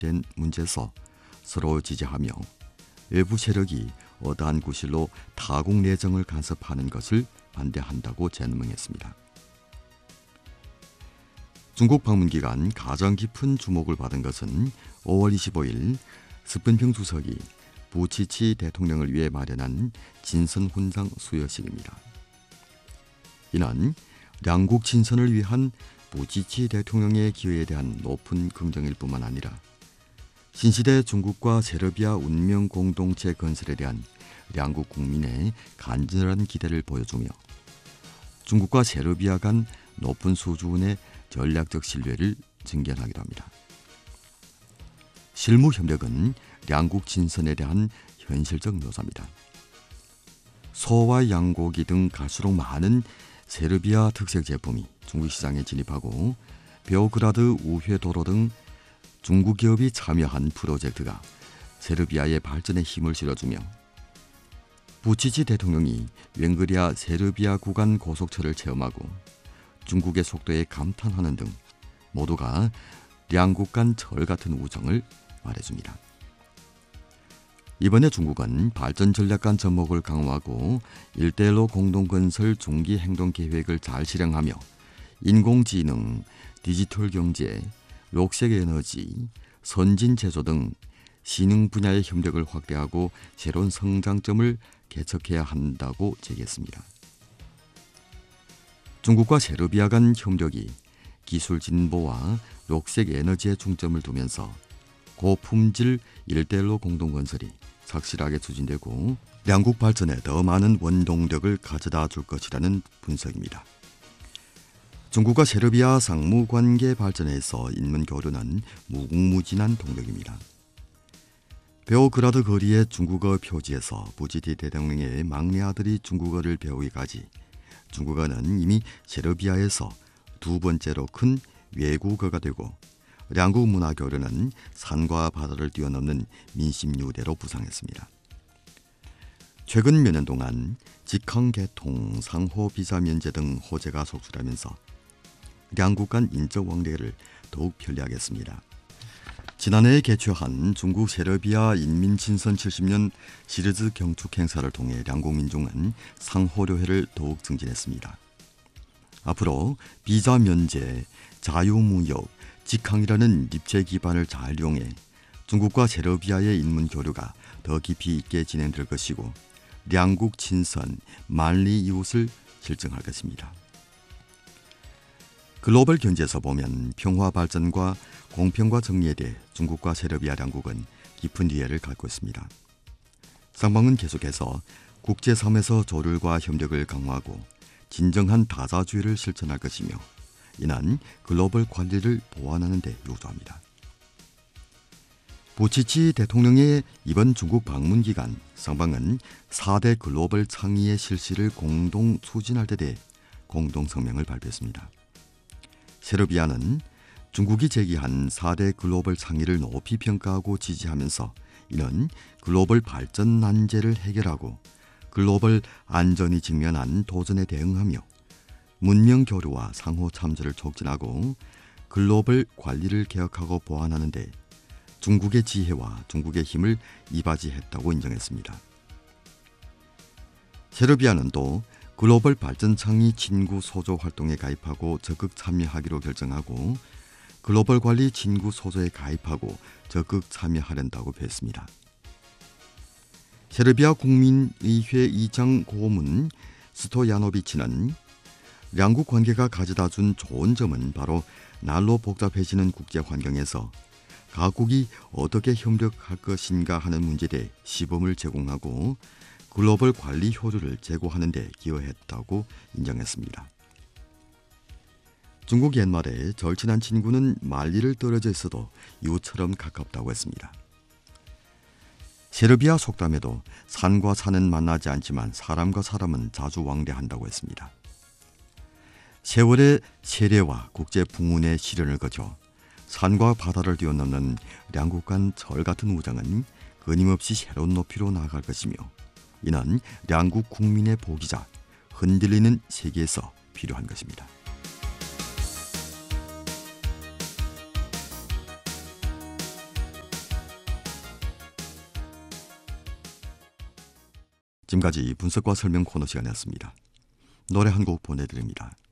비롯된 문제에서 서로 지지하며 외부 세력이 어떠한 구실로 타국 내정을 간섭하는 것을 반대한다고 전명했습니다. 중국 방문 기간 가장 깊은 주목을 받은 것은 5월 25일 스푼평 주석이 부치치 대통령을 위해 마련한 진선훈장 수여식입니다. 이는 양국 진선을 위한 부치치 대통령의 기여에 대한 높은 긍정일 뿐만 아니라 신시대 중국과 세르비아 운명 공동체 건설에 대한 양국 국민의 간절한 기대를 보여주며 중국과 세르비아 간 높은 수준의 전략적 신뢰를 증명하기도 합니다. 실무 협력은 양국 진선에 대한 현실적 묘사입니다. 소와 양고기 등 갈수록 많은 세르비아 특색 제품이 중국 시장에 진입하고 베오그라드 우회도로 등 중국 기업이 참여한 프로젝트가 세르비아의 발전에 힘을 실어주며 부치치 대통령이 웬그리아 세르비아 구간 고속철을 체험하고 중국의 속도에 감탄하는 등 모두가 양국 간 절 같은 우정을 말해줍니다. 이번에 중국은 발전 전략 간 접목을 강화하고 일대일로 공동건설 중기 행동 계획을 잘 실행하며 인공지능, 디지털 경제, 녹색 에너지, 선진 제조 등 신흥 분야의 협력을 확대하고 새로운 성장점을 개척해야 한다고 제기했습니다. 중국과 세르비아 간 협력이 기술 진보와 녹색 에너지에 중점을 두면서 고품질 일대일로 공동건설이 착실하게 추진되고 양국 발전에 더 많은 원동력을 가져다 줄 것이라는 분석입니다. 중국과 세르비아 상무관계 발전에 있어 인문 교류는 무궁무진한 동력입니다. 베오그라드 거리의 중국어 표지에서 부치치 대통령의 막내 아들이 중국어를 배우기까지 중국어는 이미 세르비아에서 두 번째로 큰 외국어가 되고 양국 문화 교류는 산과 바다를 뛰어넘는 민심 유대로 부상했습니다. 최근 몇 년 동안 직항 개통, 상호 비자 면제 등 호재가 속출하면서 양국 간 인적 관계를 더욱 편리하게 했습니다. 지난해에 개최한 중국 세르비아 인민친선 70년 시리즈 경축 행사를 통해 양국 민족은 상호료회를 더욱 증진했습니다. 앞으로 비자 면제, 자유무역, 직항이라는 입체 기반을 잘 이용해 중국과 세르비아의 인문 교류가 더 깊이 있게 진행될 것이고 양국 친선, 만리 이웃을 실증할 것입니다. 글로벌 경제에서 보면 평화 발전과 공평과 정의에 대해 중국과 세르비아 양국은 깊은 이해를 갖고 있습니다. 쌍방은 계속해서 국제3에서 조율과 협력을 강화하고 진정한 다자주의를 실천할 것이며 이는 글로벌 관리를 보완하는 데 유조합니다. 부치치 대통령의 이번 중국 방문 기간 쌍방은 4대 글로벌倡의의 실시를 공동 추진할 데 대해 공동 성명을 발표했습니다. 세르비아는 중국이 제기한 4대 글로벌倡의를 높이 평가하고 지지하면서 이는 글로벌 발전 난제를 해결하고 글로벌 안전이 직면한 도전에 대응하며 문명 교류와 상호 참조를 촉진하고 글로벌 관리를 개혁하고 보완하는 데 중국의 지혜와 중국의 힘을 이바지했다고 인정했습니다. 세르비아는 또 글로벌 발전倡의 친구 소조 활동에 가입하고 적극 참여하기로 결정하고 글로벌 관리 친구 소조에 가입하고 적극 참여하려고 했습니다. 세르비아 국민의회 의장 고문 스토야노비치는 양국 관계가 가져다준 좋은 점은 바로 날로 복잡해지는 국제 환경에서 각국이 어떻게 협력할 것인가 하는 문제에 대해 시범을 제공하고 글로벌 관리 효율을 제고하는 데 기여했다고 인정했습니다. 중국 옛말에 절친한 친구는 만리를 떨어져 있어도 이웃처럼 가깝다고 했습니다. 세르비아 속담에도 산과 산은 만나지 않지만 사람과 사람은 자주 왕래한다고 했습니다. 세월의 세례와 국제 풍운의 시련을 거쳐 산과 바다를 뛰어넘는 양국 간 절 같은 우정은 끊임없이 새로운 높이로 나아갈 것이며 이는 양국 국민의 복이자 흔들리는 세계에서 필요한 것입니다. 지금까지 분석과 설명 코너 시간이었습니다. 노래 한 곡 보내드립니다.